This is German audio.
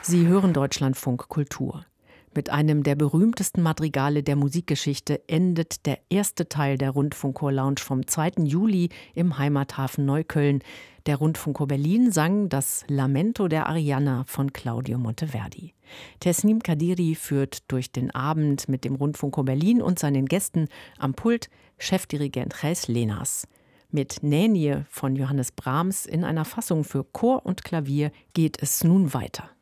Sie hören Deutschlandfunk Kultur. Mit einem der berühmtesten Madrigale der Musikgeschichte endet der erste Teil der Rundfunkchor-Lounge vom 2. Juli im Heimathafen Neukölln. Der Rundfunkchor Berlin sang das Lamento der Arianna von Claudio Monteverdi. Tesnim Kadiri führt durch den Abend mit dem Rundfunkchor Berlin und seinen Gästen am Pult Chefdirigent Gijs Lenas. Mit Nänie von Johannes Brahms in einer Fassung für Chor und Klavier geht es nun weiter.